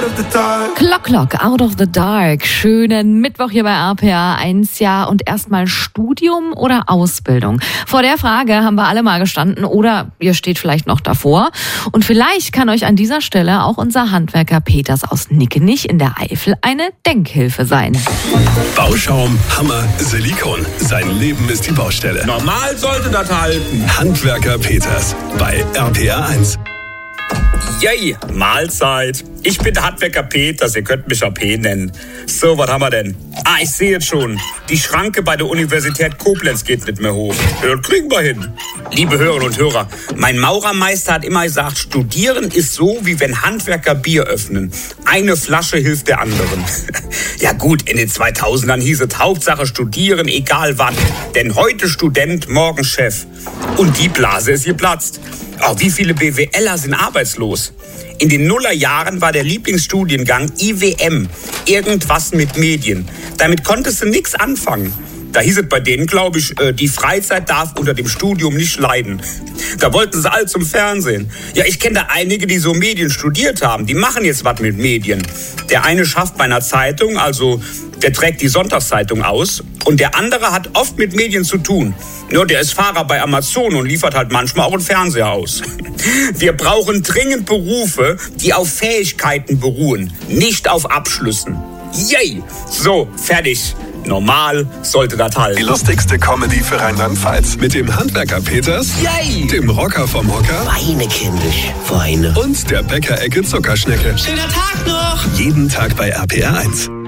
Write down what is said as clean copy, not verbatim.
Clock, Out of the Dark. Schönen Mittwoch hier bei RPA 1. Ja, und erstmal Studium oder Ausbildung? Vor der Frage haben wir alle mal gestanden oder ihr steht vielleicht noch davor. Und vielleicht kann euch an dieser Stelle auch unser Handwerker Peters aus Nickenich in der Eifel eine Denkhilfe sein. Bauschaum, Hammer, Silikon. Sein Leben ist die Baustelle. Normal sollte das halten. Handwerker Peters bei RPA 1. Yay, Mahlzeit. Ich bin der Handwerker Peters, ihr könnt mich AP nennen. So, was haben wir denn? Ich sehe jetzt schon. Die Schranke bei der Universität Koblenz geht nicht mehr hoch. Ja, das kriegen wir hin. Liebe Hörerinnen und Hörer, mein Maurermeister hat immer gesagt, studieren ist so, wie wenn Handwerker Bier öffnen. Eine Flasche hilft der anderen. Ja gut, in den 2000ern hieß es Hauptsache studieren, egal wann. Denn heute Student, morgen Chef. Und die Blase ist geplatzt. Oh, wie viele BWLer sind arbeitslos? In den Nullerjahren war der Lieblingsstudiengang IWM, irgendwas mit Medien. Damit konntest du nichts anfangen. Da hieß es bei denen, glaube ich, die Freizeit darf unter dem Studium nicht leiden. Da wollten sie alle zum Fernsehen. Ja, ich kenne da einige, die so Medien studiert haben. Die machen jetzt was mit Medien. Der eine schafft bei einer Zeitung, also der trägt die Sonntagszeitung aus. Und der andere hat oft mit Medien zu tun. Nur der ist Fahrer bei Amazon und liefert halt manchmal auch einen Fernseher aus. Wir brauchen dringend Berufe, die auf Fähigkeiten beruhen, nicht auf Abschlüssen. Yay! So, fertig. Normal sollte das halten. Die lustigste Comedy für Rheinland-Pfalz. Mit dem Handwerker Peters, Yay! Dem Rocker vom Hocker Weine, kindisch, Weine. und der Bäckerecke Zuckerschnecke. Schöner Tag noch! Jeden Tag bei RPA 1.